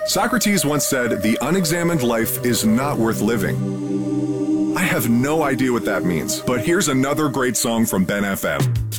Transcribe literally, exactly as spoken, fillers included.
Socrates once said, "The unexamined life is not worth living." I have no idea what that means, but here's another great song from Ben F M.